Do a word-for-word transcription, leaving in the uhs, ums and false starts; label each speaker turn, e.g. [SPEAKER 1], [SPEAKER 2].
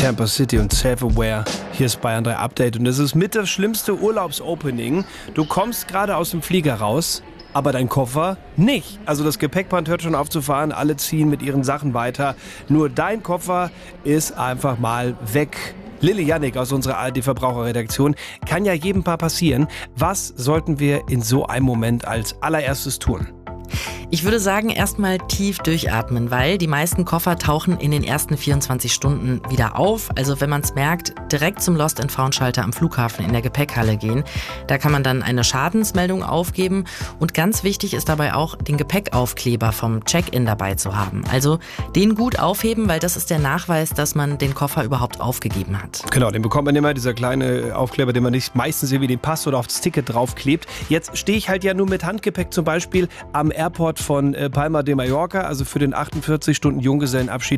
[SPEAKER 1] Camper City und Self-Aware. Hier ist Bayern drei Update und es ist mit das schlimmste Urlaubsopening. Du kommst gerade aus dem Flieger raus, aber dein Koffer nicht. Also das Gepäckband hört schon auf zu fahren, alle ziehen mit ihren Sachen weiter. Nur dein Koffer ist einfach mal weg. Lilly Jannik aus unserer A R D-Verbraucherredaktion. Kann ja jedem Paar passieren. Was sollten wir in so einem Moment als allererstes tun?
[SPEAKER 2] Ich würde sagen, erstmal tief durchatmen, weil die meisten Koffer tauchen in den ersten vierundzwanzig Stunden wieder auf. Also wenn man es merkt, direkt zum Lost-and-Found-Schalter am Flughafen in der Gepäckhalle gehen. Da kann man dann eine Schadensmeldung aufgeben. Und ganz wichtig ist dabei auch, den Gepäckaufkleber vom Check-in dabei zu haben. Also den gut aufheben, weil das ist der Nachweis, dass man den Koffer überhaupt aufgegeben hat.
[SPEAKER 1] Genau, den bekommt man immer, dieser kleine Aufkleber, den man nicht meistens irgendwie den Pass oder aufs Ticket draufklebt. Jetzt stehe ich halt ja nur mit Handgepäck zum Beispiel am Airport von Palma de Mallorca, also für den achtundvierzig Stunden Junggesellenabschied